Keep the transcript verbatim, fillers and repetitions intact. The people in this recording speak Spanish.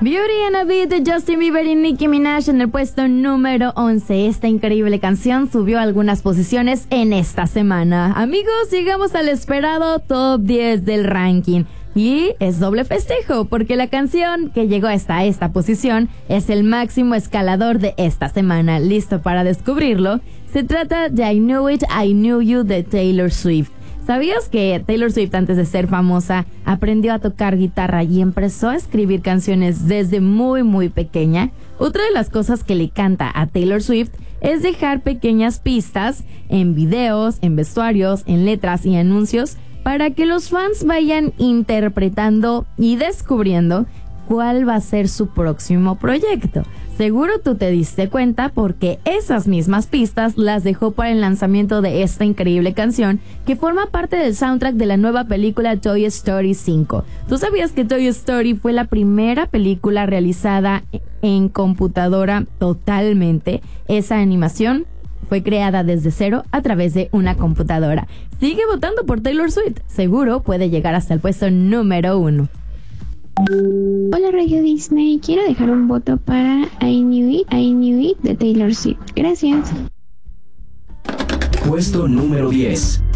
Beauty and a Beat de Justin Bieber y Nicki Minaj en el puesto número once. Esta increíble canción subió algunas posiciones en esta semana. Amigos, llegamos al esperado top diez del ranking. Y es doble festejo, porque la canción que llegó hasta esta posición es el máximo escalador de esta semana. ¿Listo para descubrirlo? Se trata de I Knew It, I Knew You de Taylor Swift. ¿Sabías que Taylor Swift, antes de ser famosa, aprendió a tocar guitarra y empezó a escribir canciones desde muy muy pequeña? Otra de las cosas que le encanta a Taylor Swift es dejar pequeñas pistas en videos, en vestuarios, en letras y anuncios para que los fans vayan interpretando y descubriendo cuál va a ser su próximo proyecto. Seguro tú te diste cuenta porque esas mismas pistas las dejó para el lanzamiento de esta increíble canción que forma parte del soundtrack de la nueva película Toy Story cinco. ¿Tú sabías que Toy Story fue la primera película realizada en computadora totalmente? Esa animación fue creada desde cero a través de una computadora. Sigue votando por Taylor Swift. Seguro puede llegar hasta el puesto número uno. Hola Radio Disney, quiero dejar un voto para I Knew It, I Knew It de Taylor Swift. Gracias. Puesto número diez.